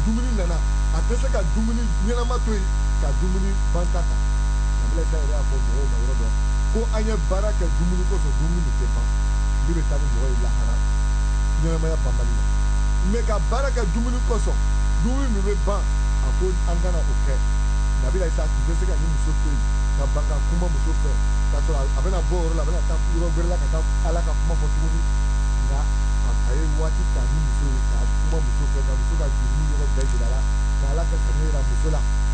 dumuni nana a tɛ se ka dumuni ɲɛnama to yen ka dumuni banta ta nabila isa yɛrɛ y'a fɔ mɔgɔw ma yɔrɔ dɔ ko an ye baara kɛ dumuni kosɔn dumuni tɛ ban min bɛ taa ni mɔgɔ ye lahara ɲɛnamaya banbali la mɛ ka baara kɛ dumuni kosɔn dumuni min bɛ ban a ko an kana o kɛ nabila isa tun tɛ se ka ni muso to yen ka ban ka kuma muso fɛ k'a sɔrɔ a bɛna bɔ o yɔrɔ la a bɛna taa yɔrɔ wɛrɛ la ka taa ala ka kuma fɔ tuguni nka a ye waati ta ni muso ye k'a kuma muso fɛ ka muso ka jurumi yɔrɔ bɛɛ jira a la ka ala ka kanu yira muso la